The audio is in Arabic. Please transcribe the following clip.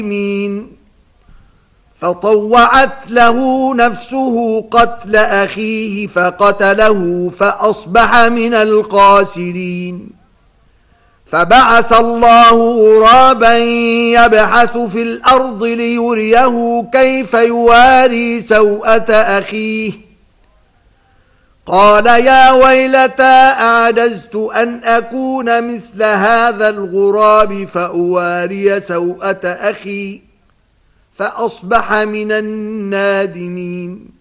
فطوعت له نفسه قتل أخيه فقتله فأصبح من الخاسرين. فبعث الله غرابا يبحث في الأرض ليريه كيف يواري سوءة أخيه، قال يا ويلتى أعجزت أن أكون مثل هذا الغراب فأواري سوءة أخي فأصبح من النادمين.